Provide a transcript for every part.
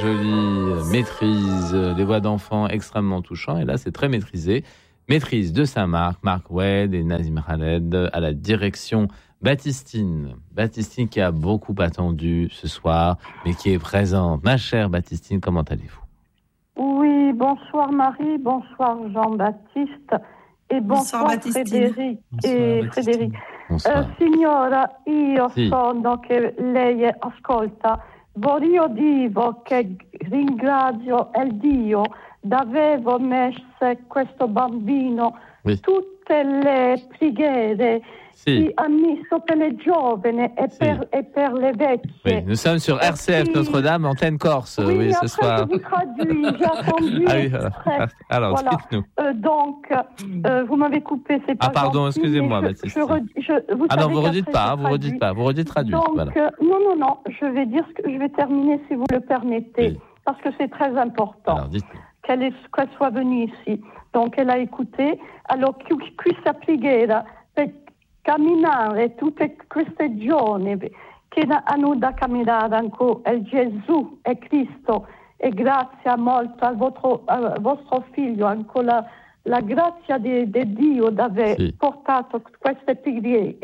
jolie maîtrise, des voix d'enfants extrêmement touchants. Et là, c'est très maîtrisé. Maîtrise de Saint-Marc, Marc Wade et Nazim Khaled à la direction Baptistine. Baptistine qui a beaucoup attendu ce soir, mais qui est présente. Ma chère Baptistine, comment allez-vous ? Oui, bonsoir Marie, bonsoir Jean-Baptiste et bonsoir Frédéric. Frédéric. Signora, io sono che lei ascolta. Voglio dire che ringrazio il Dio d'aver messo questo bambino tutte le preghiere qui ha messo per le giovani e per le vecchie. Oui, nous sommes sur RCF Notre-Dame, antenne Corse, ce soir. Je vous traduis, j'ai attendu. Alors, voilà. Dites-nous. Donc, vous m'avez coupé, c'est pas pardon, gentil, excusez-moi, Baptiste. Non, vous redites pas, vous redites traduit. Donc, voilà. non, je vais terminer si vous le permettez, parce que c'est très important. Alors, dites-nous. Qu'elle soit venue ici. Donc, elle a écouté. Alors, questa preghiera per camminare tutte queste giorni che hanno da camminare ancora il Gesù e Cristo, e grazie molto al vostro figlio, ancora la grazia di Dio di aver portato queste preghiere.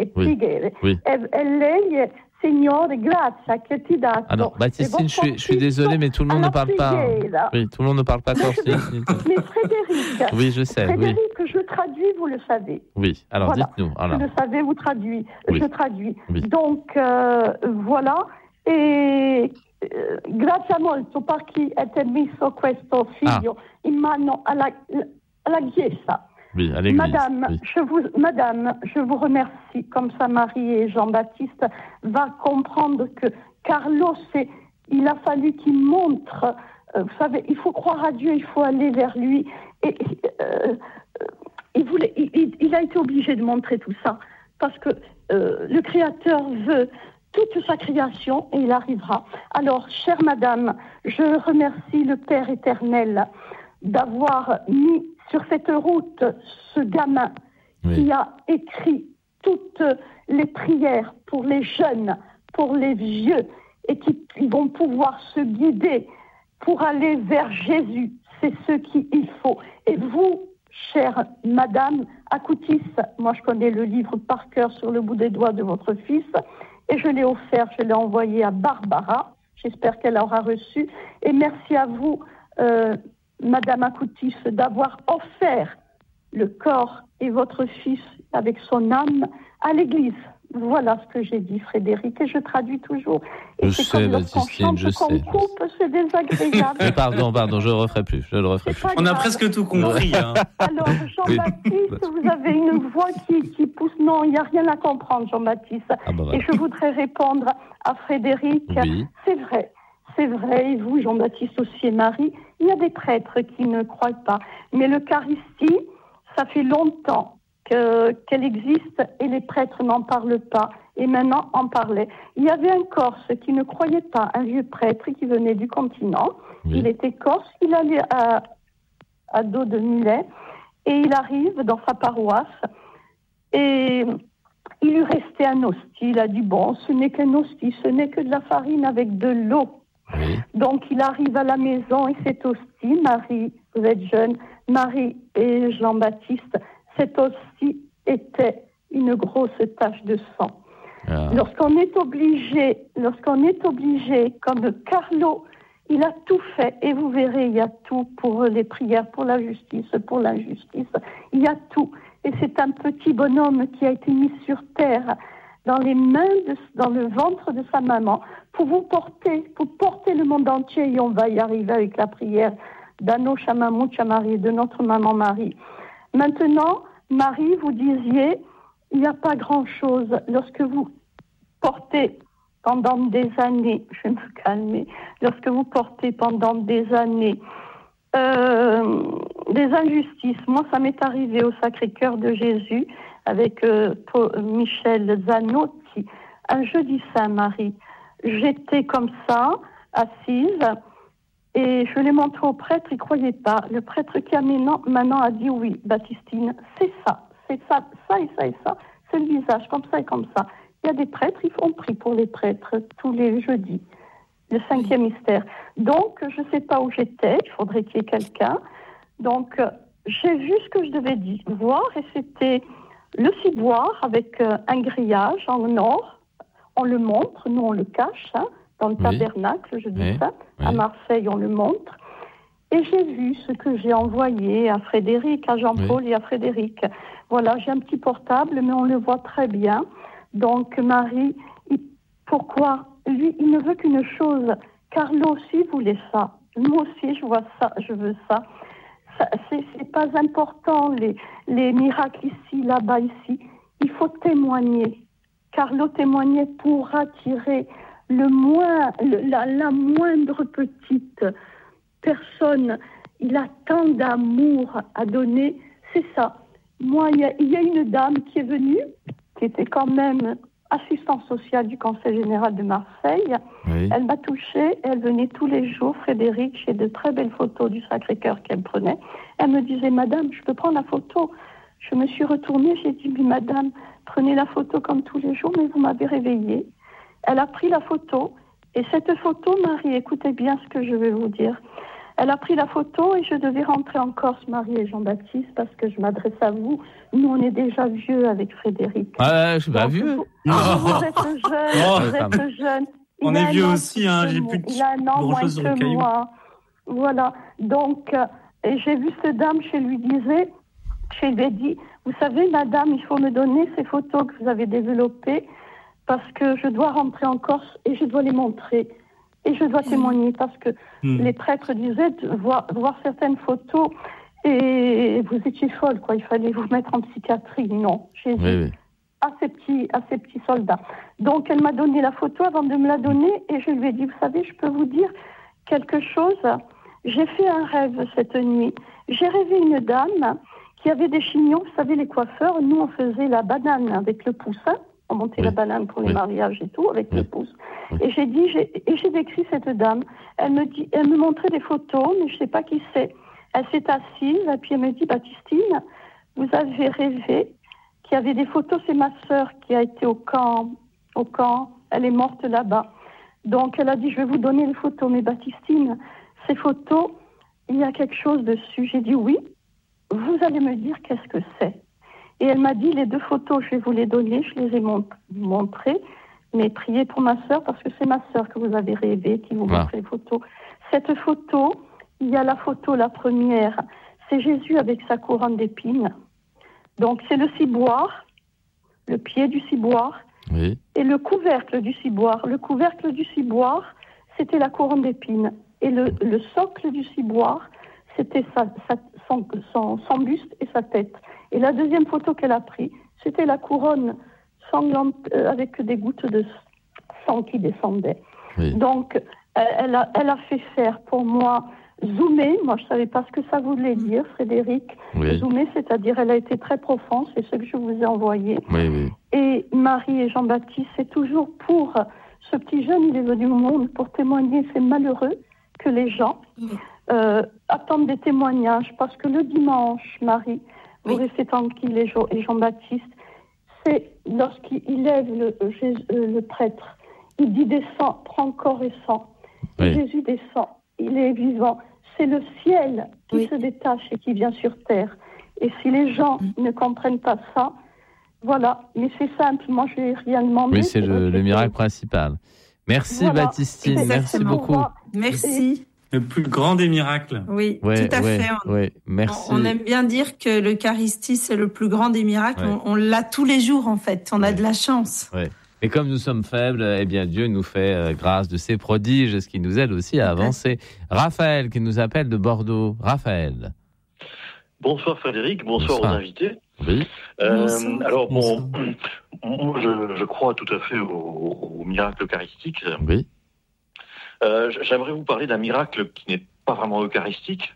E lei, Signore, grazie che ti dà. Alors, Baptistine, je suis désolé, mais tout le monde ne parle pas. Oui, tout le monde ne parle pas corse. Mais Frédéric. Oui, je sais. Frédéric, je traduis, vous le savez. Oui, alors voilà. Dites-nous. Alors. Vous le savez, vous traduisez. Je traduis. Oui. Donc, voilà. E grazie molto per chi ha messo questo figlio in mano alla Chiesa. Oui, à l'église. Madame, je vous remercie. Comme ça, Marie et Jean-Baptiste va comprendre que Carlos, il a fallu qu'il montre. Vous savez, il faut croire à Dieu, il faut aller vers lui. Et il a été obligé de montrer tout ça parce que le Créateur veut toute sa création et il arrivera. Alors, chère Madame, je remercie le Père éternel d'avoir mis sur cette route ce gamin qui a écrit toutes les prières pour les jeunes, pour les vieux, et qui vont pouvoir se guider pour aller vers Jésus. C'est ce qu'il faut. Et vous, chère Madame Akoutis, moi je connais le livre par cœur sur le bout des doigts de votre fils, et je l'ai offert, je l'ai envoyé à Barbara. J'espère qu'elle aura reçu. Et merci à vous, Madame Akoutis, d'avoir offert le corps et votre fils avec son âme à l'Église. Voilà ce que j'ai dit, Frédéric, et je traduis toujours. Et je sais, Baptistine, je sais. Coupe, c'est désagréable. Mais pardon, je le referai plus. On a presque tout compris. Hein. Alors, Jean-Baptiste, vous avez une voix qui pousse. Non, il n'y a rien à comprendre, Jean-Baptiste. Et je voudrais répondre à Frédéric. Oui. C'est vrai, et vous, Jean-Baptiste aussi et Marie, il y a des prêtres qui ne croient pas. Mais l'Eucharistie, ça fait longtemps qu'elle existe et les prêtres n'en parlent pas. Et maintenant, en parlait. Il y avait un Corse qui ne croyait pas, un vieux prêtre qui venait du continent. Oui. Il était Corse, il allait à dos de Mulet et il arrive dans sa paroisse et il lui restait un hostie. Il a dit, bon, ce n'est qu'un hostie, ce n'est que de la farine avec de l'eau. Oui. Donc, il arrive à la maison et cette hostie, Marie, vous êtes jeune, Marie et Jean-Baptiste, cette hostie était une grosse tache de sang. Ah. Lorsqu'on est obligé, comme Carlo, il a tout fait, et vous verrez, il y a tout pour les prières, pour la justice, pour l'injustice, il y a tout. Et c'est un petit bonhomme qui a été mis sur terre, dans les mains, dans le ventre de sa maman, pour porter le monde entier, et on va y arriver avec la prière d'Anno Shamamucha Marie, de notre maman Marie. Maintenant, Marie, vous disiez, il n'y a pas grand-chose. Lorsque vous portez pendant des années, je vais me calmer, lorsque vous portez pendant des années des injustices, moi ça m'est arrivé au Sacré-Cœur de Jésus avec Michel Zanotti, un jeudi saint, Marie. J'étais comme ça, assise, et je l'ai montré au prêtre, il ne croyait pas. Le prêtre qui a maintenant a dit oui, Baptistine, c'est ça et ça, c'est le visage, comme ça et comme ça. Il y a des prêtres, ils font prier pour les prêtres tous les jeudis. le 5e mystère. Donc, je ne sais pas où j'étais, il faudrait qu'il y ait quelqu'un. Donc, j'ai vu ce que je devais voir, et c'était le ciboire avec un grillage en or. On le montre, nous on le cache, dans le tabernacle, je dis ça. À Marseille, on le montre. Et j'ai vu ce que j'ai envoyé à Frédéric, à Jean-Paul et à Frédéric. Voilà, j'ai un petit portable, mais on le voit très bien. Donc, Marie, pourquoi? Lui, il ne veut qu'une chose. Carlo aussi voulait ça. Moi aussi, je vois ça, je veux ça. C'est pas important, les miracles ici, là-bas, ici. Il faut témoigner. Carlo témoignait pour attirer la moindre petite personne. Il a tant d'amour à donner. C'est ça. Moi, il y a une dame qui est venue, qui était quand même assistante sociale du Conseil général de Marseille. Oui. Elle m'a touchée, elle venait tous les jours, Frédéric, j'ai de très belles photos du Sacré-Cœur qu'elle prenait. Elle me disait, madame, je peux prendre la photo? Je me suis retournée, j'ai dit, mais madame, prenez la photo comme tous les jours, mais vous m'avez réveillée. Elle a pris la photo, et cette photo, Marie, écoutez bien ce que je vais vous dire. Elle a pris la photo et je devais rentrer en Corse, Marie et Jean-Baptiste, parce que je m'adresse à vous. Nous, on est déjà vieux avec Frédéric. Je suis pas vieux. Vous êtes jeune. On est vieux aussi, j'ai plus de il a un an moins que moi. Voilà. Donc, j'ai vu cette dame, je lui ai dit, vous savez, madame, il faut me donner ces photos que vous avez développées, parce que je dois rentrer en Corse et je dois les montrer. Et je dois témoigner parce que les prêtres disaient de voir certaines photos et vous étiez folle, quoi. Il fallait vous mettre en psychiatrie. Non, j'ai dit à ces petits soldats. Donc elle m'a donné la photo avant de me la donner et je lui ai dit, vous savez, je peux vous dire quelque chose. J'ai fait un rêve cette nuit. J'ai rêvé une dame qui avait des chignons. Vous savez, les coiffeurs, nous on faisait la banane avec le pouce. On montait la banane pour les mariages et tout, avec le pouce. Et j'ai décrit cette dame. Elle me montrait des photos, mais je ne sais pas qui c'est. Elle s'est assise, et puis elle me dit, Baptistine, vous avez rêvé qu'il y avait des photos. C'est ma sœur qui a été au camp. Elle est morte là-bas. Donc elle a dit, je vais vous donner les photos. Mais Baptistine, ces photos, il y a quelque chose dessus. J'ai dit oui. Vous allez me dire qu'est-ce que c'est. Et elle m'a dit, les 2 photos, je vais vous les donner, je les ai montrées, mais priez pour ma sœur, parce que c'est ma sœur que vous avez rêvé, qui vous montre les photos. Cette photo, il y a la photo, la première, c'est Jésus avec sa couronne d'épines. Donc c'est le ciboire, le pied du ciboire, et le couvercle du ciboire. Le couvercle du ciboire, c'était la couronne d'épines. Et le socle du ciboire, c'était son buste et sa tête. Et la deuxième photo qu'elle a prise, c'était la couronne sanglante avec des gouttes de sang qui descendaient. Donc, elle a fait faire pour moi zoomer. Moi, je ne savais pas ce que ça voulait dire, Frédéric. Zoomer, c'est-à-dire, elle a été très profonde, c'est ce que je vous ai envoyé. Et Marie et Jean-Baptiste, c'est toujours pour ce petit jeune, il est venu au monde pour témoigner. C'est malheureux que les gens attendent des témoignages, parce que le dimanche, Marie, vous restez tranquille et Jean-Baptiste, c'est lorsqu'il lève le prêtre, il dit descend, prends corps et sang. Et Jésus descend, il est vivant. C'est le ciel qui se détache et qui vient sur terre. Et si les gens ne comprennent pas ça, voilà. Mais c'est simple, moi je n'ai rien demandé. Oui, c'est le miracle principal. Merci Baptistine, merci beaucoup. Merci. Le plus grand des miracles. Oui, tout à fait. Merci. On aime bien dire que l'Eucharistie, c'est le plus grand des miracles. On l'a tous les jours, en fait. On a de la chance. Et comme nous sommes faibles, eh bien, Dieu nous fait grâce de ses prodiges, ce qui nous aide aussi à avancer. Raphaël, qui nous appelle de Bordeaux. Raphaël. Bonsoir Frédéric, bonsoir aux invités. Oui. Alors, moi, je crois tout à fait au miracle eucharistique. Oui. J'aimerais vous parler d'un miracle qui n'est pas vraiment eucharistique.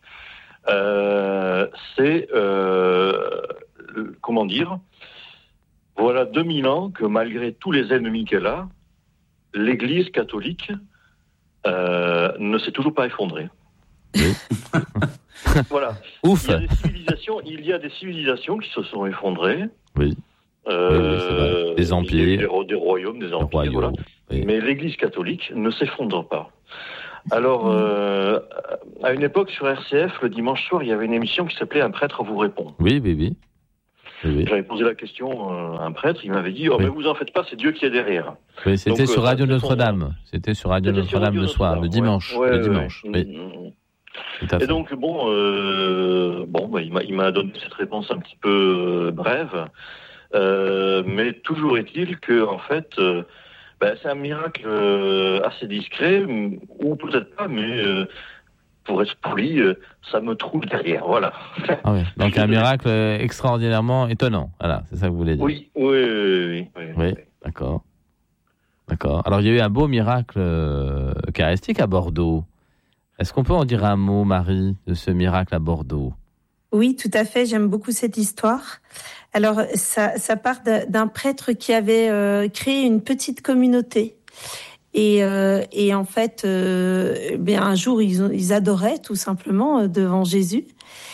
C'est, comment dire, voilà 2000 ans que malgré tous les ennemis qu'elle a, l'Église catholique ne s'est toujours pas effondrée. Oui. Voilà. Ouf. Il y a des civilisations qui se sont effondrées. Oui. Oui, c'est vrai. Des empires. Des royaumes, des empires, royaumes, voilà. oui. Mais l'Église catholique ne s'effondre pas. Alors, à une époque, sur RCF, le dimanche soir, il y avait une émission qui s'appelait « Un prêtre vous répond ». Oui. J'avais posé la question à un prêtre, il m'avait dit « Oh, mais vous en faites pas, c'est Dieu qui est derrière ». Oui, c'était sur Radio Notre-Dame. C'était sur Radio Notre-Dame le soir, le dimanche. Ouais, le dimanche, oui. Tout à fait. Et donc, il m'a donné cette réponse un petit peu brève, mais toujours est-il que, en fait, c'est un miracle assez discret, ou peut-être pas, mais pour être poli, ça me trouve derrière, voilà. Ah oui. Donc un miracle extraordinairement étonnant, voilà, c'est ça que vous voulez dire. Oui, d'accord. Alors il y a eu un beau miracle eucharistique à Bordeaux. Est-ce qu'on peut en dire un mot, Marie, de ce miracle à Bordeaux ? Oui, tout à fait. J'aime beaucoup cette histoire. Alors, ça part d'un prêtre qui avait créé une petite communauté. Et en fait, un jour, ils adoraient tout simplement devant Jésus.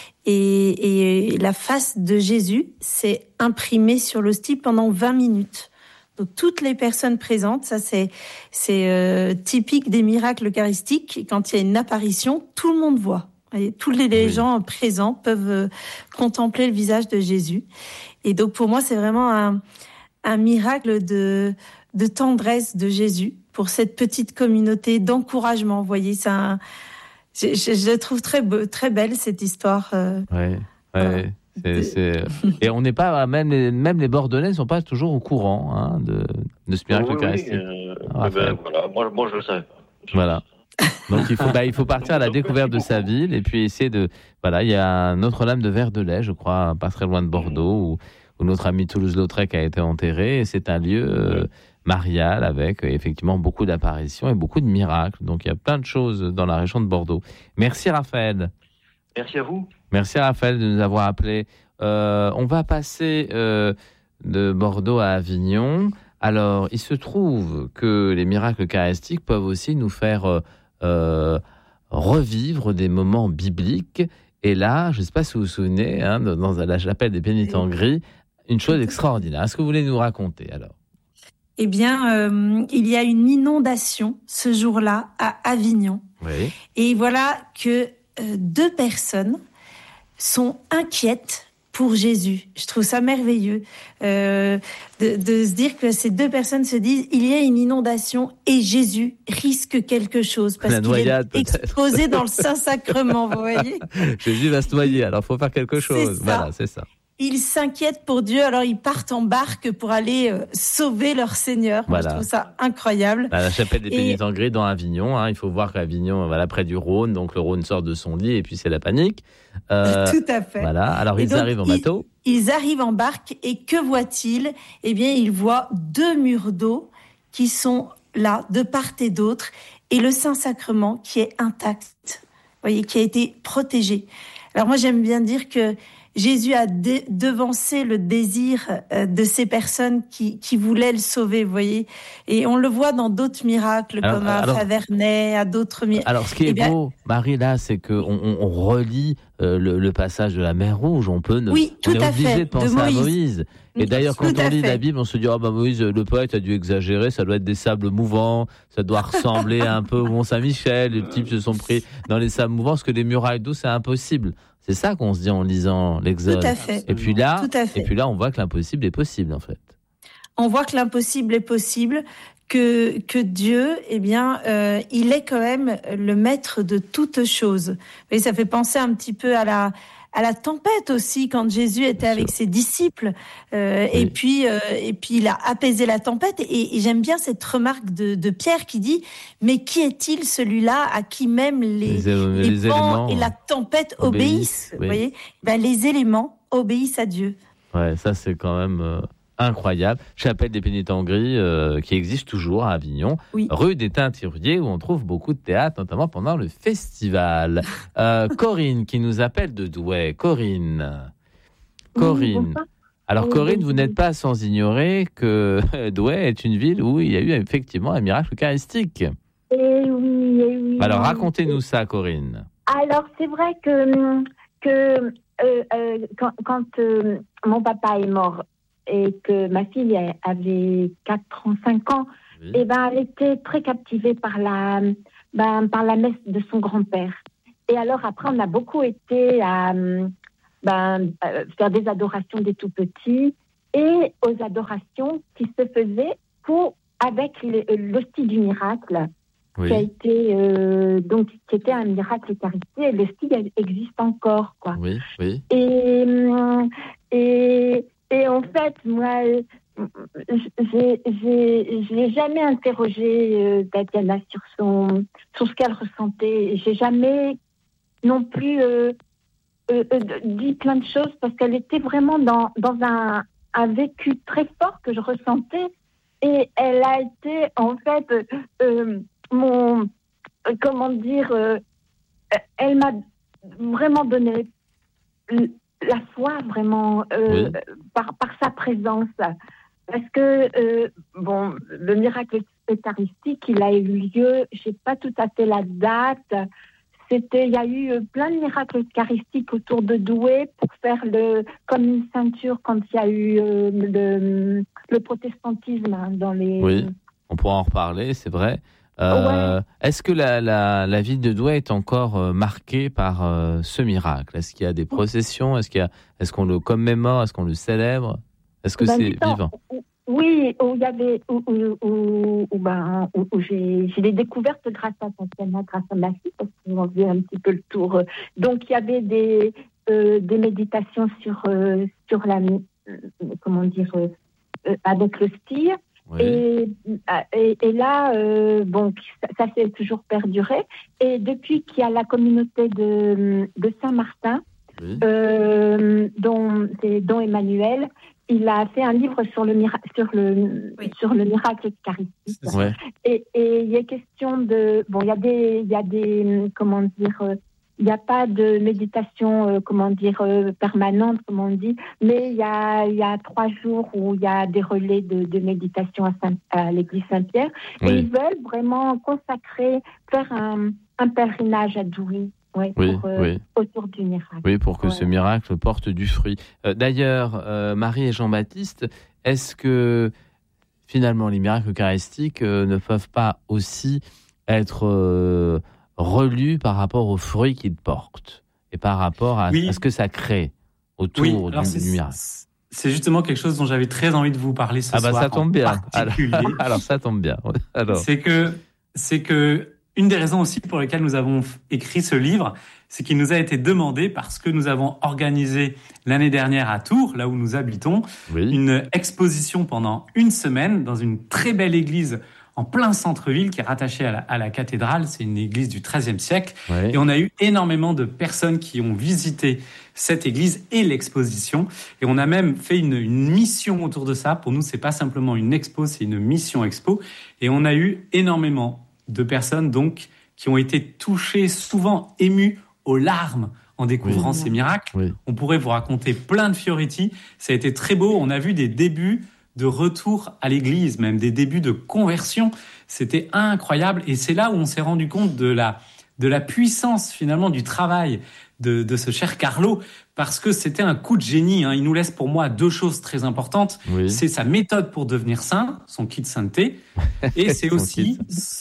Et la face de Jésus s'est imprimée sur l'hostie pendant 20 minutes. Donc, toutes les personnes présentes, ça c'est typique des miracles eucharistiques. Quand il y a une apparition, tout le monde voit. Et tous les gens présents peuvent contempler le visage de Jésus. Et donc, pour moi, c'est vraiment un miracle de tendresse de Jésus pour cette petite communauté, d'encouragement. Vous voyez, je trouve très belle cette histoire. Voilà. Et on n'est pas, même les Bordelais ne sont pas toujours au courant de ce miracle eucharistique. Moi, je le savais pas. Voilà. Donc il faut partir à la découverte de sa ville et puis essayer de... Voilà, il y a Notre-Dame de Verdelais, je crois, pas très loin de Bordeaux, où notre ami Toulouse-Lautrec a été enterré. Et c'est un lieu marial avec effectivement beaucoup d'apparitions et beaucoup de miracles. Donc il y a plein de choses dans la région de Bordeaux. Merci Raphaël. Merci à vous. Merci Raphaël de nous avoir appelés. On va passer de Bordeaux à Avignon. Alors, il se trouve que les miracles eucharistiques peuvent aussi nous faire revivre des moments bibliques. Et là, je ne sais pas si vous vous souvenez, dans la chapelle des Pénitents Gris, une chose extraordinaire. Est-ce que vous voulez nous raconter alors ? Eh bien, il y a une inondation ce jour-là à Avignon. Oui. Et voilà que 2 personnes sont inquiètes pour Jésus. Je trouve ça merveilleux de se dire que ces 2 personnes se disent il y a une inondation et Jésus risque quelque chose parce qu'il est exposé dans le Saint-Sacrement, vous voyez. Jésus va se noyer, alors il faut faire quelque chose. Voilà, c'est ça. Ils s'inquiètent pour Dieu, alors ils partent en barque pour aller sauver leur Seigneur. Voilà. Moi, je trouve ça incroyable. À la chapelle des Pénitents Gris dans Avignon, il faut voir qu'Avignon, près du Rhône, donc le Rhône sort de son lit et puis c'est la panique. Tout à fait. Voilà. Alors ils arrivent en bateau. Ils arrivent en barque et que voient-ils ? Eh bien, ils voient 2 murs d'eau qui sont là de part et d'autre et le Saint-Sacrement qui est intact, vous voyez, qui a été protégé. Alors moi, j'aime bien dire que Jésus a devancé le désir de ces personnes qui voulaient le sauver, vous voyez. Et on le voit dans d'autres miracles, comme à Faverney, à d'autres miracles. Alors, ce qui est beau, Marie, là, c'est qu'on relit le passage de la mer Rouge. On est obligé de penser à Moïse. Et d'ailleurs, quand on lit la Bible, on se dit, Moïse, le poète a dû exagérer, ça doit être des sables mouvants, ça doit ressembler un peu au Mont-Saint-Michel, les types se sont pris dans les sables mouvants, parce que les murailles d'eau, c'est impossible. C'est ça qu'on se dit en lisant l'Exode. Tout à fait. Et puis là, on voit que l'impossible est possible, en fait. On voit que l'impossible est possible, que Dieu, il est quand même le maître de toutes choses. Et ça fait penser un petit peu à la tempête aussi, quand Jésus était avec ses disciples. Et puis il a apaisé la tempête. Et j'aime bien cette remarque de Pierre qui dit « Mais qui est-il celui-là à qui même les vents et la tempête obéissent ?» Vous voyez, les éléments obéissent à Dieu. Ouais, ça c'est quand même incroyable. Chapelle des Pénitents Gris qui existe toujours à Avignon, rue des Teinturiers, où on trouve beaucoup de théâtre, notamment pendant le festival. Corinne qui nous appelle de Douai. Corinne. Alors Corinne, vous n'êtes pas sans ignorer que Douai est une ville où il y a eu effectivement un miracle eucharistique. Eh oui. Alors racontez-nous ça, Corinne. Alors c'est vrai que quand mon papa est mort, et que ma fille avait 4 ans, 5 ans, Oui. et ben, elle était très captivée par la messe de son grand-père. Et alors après, on a beaucoup été à faire des adorations des tout-petits et aux adorations qui se faisaient avec l'hostie du miracle, Oui. qui a été qui était un miracle eucharistique, et l'hostie existe encore, quoi. Oui. Oui. Et en fait, moi, j'ai jamais interrogé Tatiana sur ce qu'elle ressentait. J'ai jamais non plus dit plein de choses, parce qu'elle était vraiment dans un vécu très fort que je ressentais, et elle a été en fait elle m'a vraiment donné la foi, vraiment, Oui. par sa présence. Parce que, le miracle eucharistique, il a eu lieu, je sais pas tout à fait la date, il y a eu plein de miracles eucharistiques autour de Douai pour faire comme une ceinture quand il y a eu le protestantisme dans les... Oui. On pourra en reparler, c'est vrai. Ouais. Est-ce que la ville de Douai est encore marquée par ce miracle ? Est-ce qu'il y a des processions ? Est-ce qu'on le commémore ? Est-ce qu'on le célèbre ? Est-ce que c'est vivant ? Oui, où il y avait où j'ai des découvertes grâce à Tatiana, grâce à ma fille, parce qu'on faisait un petit peu le tour. Donc il y avait des méditations sur la avec le style. Oui. Et là, ça s'est toujours perduré. Et depuis qu'il y a la communauté de Saint-Martin, Oui. dont Emmanuel, il a fait un livre sur le miracle eucharistique. Ouais. Et il y a question de... Bon, il y a des comment dire... il n'y a pas de méditation, permanente, comme on dit, mais il y a 3 jours où il y a des relais de méditation à l'église Saint-Pierre. Oui. Et ils veulent vraiment faire un pèlerinage à Douai. Oui. Autour du miracle. Oui, pour que ce miracle porte du fruit. D'ailleurs, Marie et Jean-Baptiste, est-ce que finalement les miracles eucharistiques ne peuvent pas aussi être relus par rapport aux fruits qu'ils portent et par rapport à ce que ça crée autour du miracle? C'est justement quelque chose dont j'avais très envie de vous parler ce soir. Ça tombe bien. Alors, ça tombe bien. C'est que une des raisons aussi pour lesquelles nous avons écrit ce livre, c'est qu'il nous a été demandé, parce que nous avons organisé l'année dernière à Tours, là où nous habitons, une exposition pendant 1 semaine dans une très belle église en plein centre-ville qui est rattachée à la cathédrale. C'est une église du XIIIe siècle. Et on a eu énormément de personnes qui ont visité cette église et l'exposition. Et on a même fait une mission autour de ça. Pour nous, c'est pas simplement une expo, c'est une mission expo. Et on a eu énormément de personnes donc qui ont été touchées, souvent émues aux larmes en découvrant ces miracles. On pourrait vous raconter plein de fioretti. Ça a été très beau. On a vu des débuts de retour à l'église, même des débuts de conversion. C'était incroyable. Et c'est là où on s'est rendu compte de la puissance finalement du travail de ce cher Carlo, parce que c'était un coup de génie. Il nous laisse pour moi 2 choses très importantes. C'est sa méthode pour devenir saint, son kit sainteté, et c'est aussi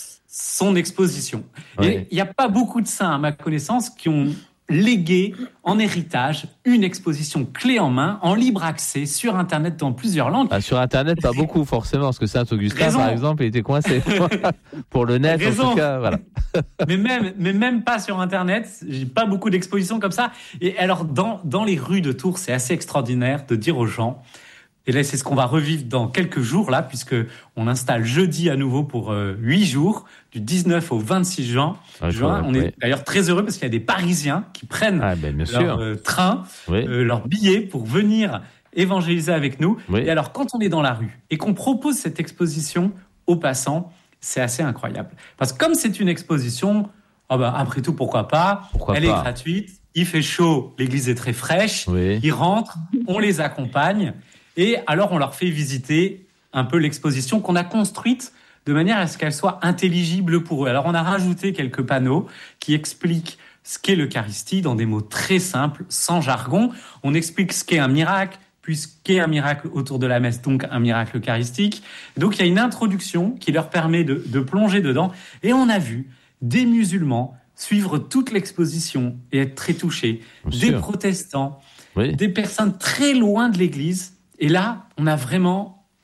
son exposition. Et il n'y a pas beaucoup de saints, à ma connaissance, qui ont légué en héritage une exposition clé en main, en libre accès, sur Internet, dans plusieurs langues. Sur Internet, pas beaucoup, forcément, parce que Saint-Augustin, par exemple, il était coincé. Pour le net, en tout cas, voilà. mais même pas sur Internet, j'ai pas beaucoup d'expositions comme ça. Et alors, dans les rues de Tours, c'est assez extraordinaire de dire aux gens, et là, c'est ce qu'on va revivre dans quelques jours, là, puisque on installe jeudi à nouveau pour 8 jours, du 19 au 26 juin. On est d'ailleurs très heureux parce qu'il y a des Parisiens qui prennent leur train, leur billet pour venir évangéliser avec nous. Et alors, quand on est dans la rue et qu'on propose cette exposition aux passants, c'est assez incroyable. Parce que comme c'est une exposition, après tout, pourquoi pas, elle est gratuite, il fait chaud, l'église est très fraîche, ils rentrent, on les accompagne. Et alors, on leur fait visiter un peu l'exposition qu'on a construite de manière à ce qu'elle soit intelligible pour eux. Alors, on a rajouté quelques panneaux qui expliquent ce qu'est l'Eucharistie dans des mots très simples, sans jargon. On explique ce qu'est un miracle, plus qu'est un miracle autour de la messe, donc un miracle eucharistique. Donc il y a une introduction qui leur permet de plonger dedans. Et on a vu des musulmans suivre toute l'exposition et être très touchés, des protestants, des personnes très loin de l'Église. Et là, on a vraiment